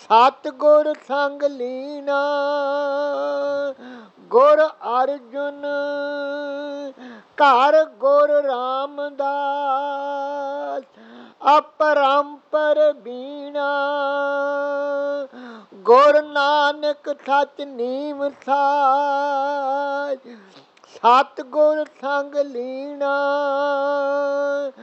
ਸਤਿਗੁਰ ਸੰਗ ਲੀਨਾ ਗੁਰ ਅਰਜੁਨ ਘਰ ਗੁਰ ਰਾਮਦਾਸ ਅਪਰੰਪਰ ਬੀਣਾ ਗੁਰ ਨਾਨਕ ਸਚ ਨੀਮ ਸਾਜ ਸਤਿਗੁਰ ਸੰਗ ਲੀਣਾ